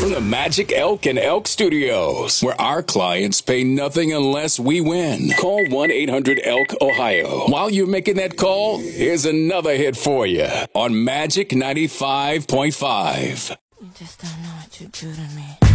from the Magic Elk and Elk Studios, where our clients pay nothing unless we win. Call 1-800-ELK-OHIO. While you're making that call, here's another hit for you on Magic 95.5. You just don't know what you do to me.